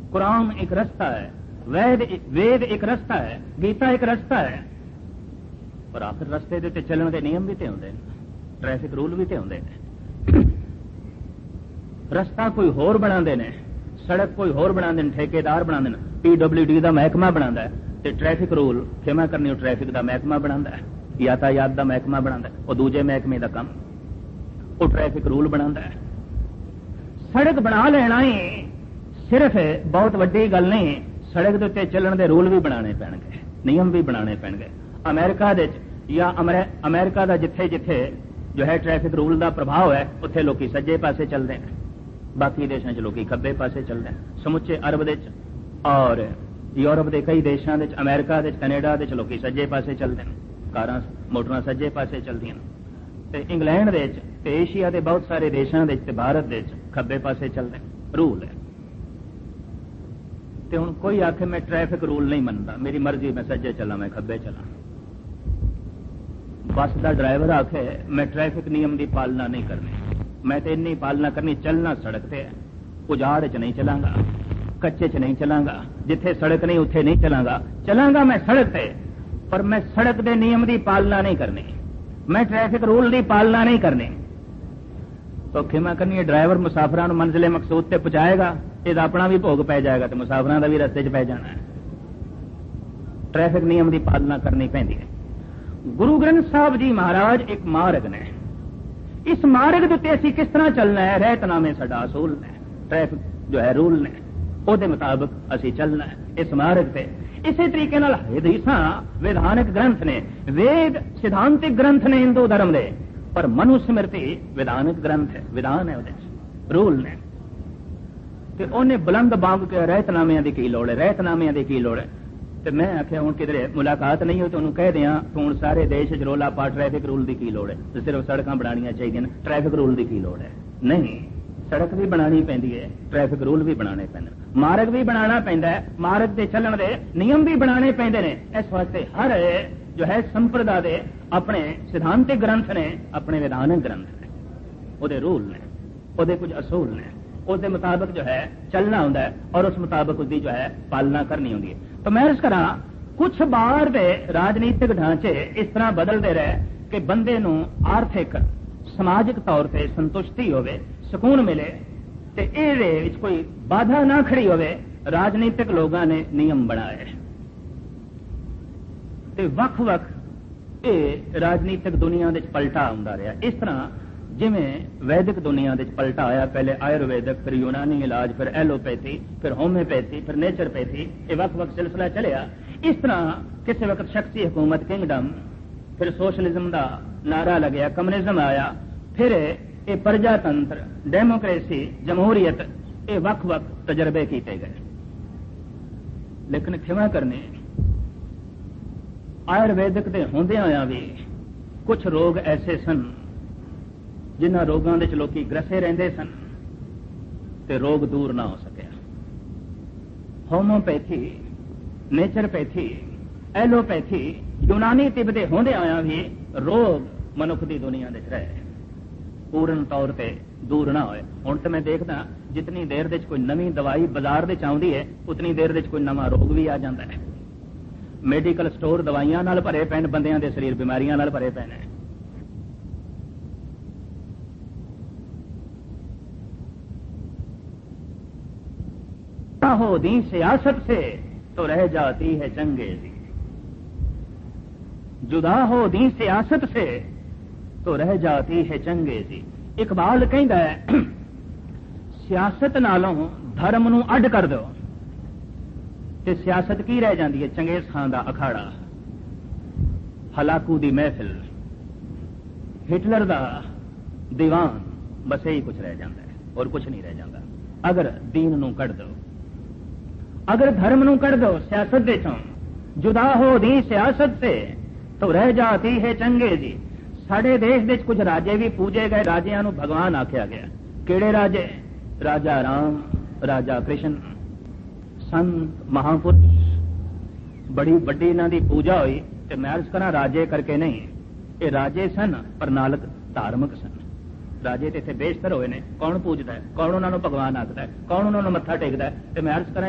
कुरान एक रास्ता है, वेद एक रास्ता है, गीता एक रास्ता है, पर आखिर रस्ते दे चलने के नियम भी तो होंगे, ट्रैफिक रूल भी तो होंगे। रस्ता कोई होर बनाते ने, सड़क कोई होर बनाते हैं, ठेकेदार बनाते हैं, PWD का महकमा बनाता है, तो ट्रैफिक रूल खेमा करनी ट्रैफिक का महकमा बनाता है, यातायात का महकमा बनाता है, और दूजे महकमे का काम वो ट्रैफिक रूल बनाता है। सड़क बना लेना ही सिर्फ बहुत वड्डी गल नहीं, सड़क के उत्ते चलने के रूल भी बनाने पैणगे, नियम भी बनाने पैणगे। अमेरिका या अमेरिका का जिथे जिथे जो है ट्रैफिक रूल का प्रभाव है, उत्थे लोग सज्जे पासे चलते हैं, बाकी देशों च लोग खब्बे पासे चलते हैं। समुचे अरब दे और यूरोप के कई देशों के, अमेरिका के, कनेडा के लोग सज्जे पासे चलते हैं, कारां मोटरां सज्जे पासे चलदियां। ते इंग्लैंड दे ते एशिया के बहुत सारे देशों के, भारत के खब्बे पासे चलते हैं, रूल है। ते हुण कोई आखे मैं ट्रैफिक रूल नहीं मनता, मेरी मर्जी, मैं सज्जे चला, मैं खब्बे चला। बस का ड्राइवर आखे मैं ट्रैफिक नियम की पालना नहीं करनी, मैं तो इन्नी पालना करनी, चलना सड़क पे है, उजाड़ च नहीं चलांगा, कच्चे च नहीं चलांगा, जिथे सड़क नहीं उत्थे नहीं चलांगा, चलांगा मैं सड़क पे, पर मैं सड़क के नियम की पालना नहीं करनी, मैं ट्रैफिक रूल की पालना नहीं करनी। तो खिमा करनी ड्राइवर मुसाफिरां नूं मंजिले मकसूद ते पहुंचाएगा, इसदा अपना भी भोग पै जाएगा, तो मुसाफिरां दा भी रस्ते च पै जाना है। ट्रैफिक नियम की पालना करनी पैंदी है। गुरु ग्रंथ साहब जी महाराज एक मार्ग ने, इस मार्ग के उत्ते असीं किस तरह चलना है, रहतनामे साडा असूल ने, ट्रैफिक जो है रूल ने, ਉਹਦੇ मुताबिक असीं चलना है इस मार्ग पे। इसी तरीके नाल हदीसां विधानक ग्रंथ ने, वेद सिद्धांतिक ग्रंथ ने हिंदू धर्म दे, पर मनुस्मृति विधानक ग्रंथ है, विधान है, ਉਹਦੇ रूल ने। ते ਉਹਨੇ बुलंद बांग के रहतनामिਆਂ ਦੀ ਕੀ ਲੋੜ है, रहतनामिਆਂ ਦੀ ਕੀ ਲੋੜ है। ਤੇ मैं आख्या हुण किधरे मुलाकात नहीं हुई तो ਉਹਨੂੰ कह दियां ਹੁਣ सारे देश च रौला पा ट्रैफिक रूल की की लोड़ है, तो सिर्फ सड़कां बनाणियां चाहिए, ट्रैफिक रूल की की लोड़ है। नहीं, सड़क भी बनानी पैंदी है, ट्रैफिक रूल भी बनाने पैंदे, मार्ग भी बनाना पैंदा है, मार्ग के चलण दे नियम भी बनाने पैंदे ने। इस वास्ते हर जो है संप्रदाय दे अपने सिद्धांतिक ग्रंथ ने, अपने विधानक ग्रंथ ने, ਉਹਦੇ रूल ने, ਉਹਦੇ कुछ असूल ने, उसके मुताबिक जो है चलना होंदा है और उस मुताबिक उसकी जो है पालना करनी होंदी है। तो मैं अर्ज करा, कुछ बार दे राजनीतिक ढांचे इस तरह बदलते रहे कि बंदे नूं आर्थिक समाजिक तौर पर संतुष्टि होवे, सुकून मिले, ते इहदे विच कोई बाधा ना खड़ी होवे, राजनीतिक लोगों ने नियम बनाए ते वख-वख ये राजनीतिक दुनिया दे पलटा आउंदा रहा। इस तरह जिमें वैदिक दुनिया दे पलटा आया, पहले आयुर्वेदिक, फिर यूनानी इलाज, फिर एलोपैथी, फिर होम्योपैथी, फिर नेचरपैथी, ये वक्त सिलसिला चलिया। इस तरह किसी वक्त शख्सी हुकूमत किंगडम, फिर सोशलिज्म का नारा लग्या, कम्युनिज्म आया, फिर ये प्रजातंत्र, डेमोक्रेसी, जमहूरियत, ये वक्त तजर्बे किए गए। लेकिन खिमा करने आयुर्वेदिक के होंदियां होया भी कुछ रोग ऐसे सन जिन्हां रोगों के लोग ग्रसे रहते सन ते रोग दूर ना हो सकिया। होम्योपैथी, नेचरपैथी, एलोपैथी, यूनानी तिब्बते होंदे आया भी रोग मनुख की दुनिया दे रहे पूर्ण तौर पर दूर ना होए। हुण तो मैं देखदा जितनी देर दे कोई नवी दवाई बाजार दे आउंदी है, उतनी देर दे कोई नवा रोग भी आ जाता है। मेडिकल स्टोर दवाइयां नाल भरे पैन, बंदियां दे शरीर बीमारियां नाल भरे पैन है। हो दी सियासत से तो रह जाती है चंगेजी, जुदा हो दी सियासत से तो रह जाती है चंगेजी। इकबाल कहता है सियासत नालों धर्म नूं अड कर दो ते सियासत की रह जाती है, चंगेज खान दा अखाड़ा, हलाकू दी महफिल, हिटलर दा दीवान, बस यही कुछ रह जाता है और कुछ नहीं रह जाता। अगर दीन नूं कढ़ दो, अगर धर्म नूं कढ़ दो सियासत दे चों, जुदा हो दी सियासत से तो रह जाती है चंगेजी। साडे देश दे कुछ राजे भी पूजे गए, राजियां नूं भगवान आख्या गया। किहड़े राजे? राजा राम, राजा कृष्ण, संत महापुरुष, बड़ी बड़ी इन्हां दी पूजा हुई। ते मैं अर्ज करा राजे करके नहीं, ये राजे सन पर नालक धार्मिक सन। राजे ते इत्थे बेशतर होए ने, कौन पूजदा है, कौन उन्हां नूं भगवान आखदा है, कौन उन्हां नूं मत्था टेकदा है। ते मैं अर्ज करा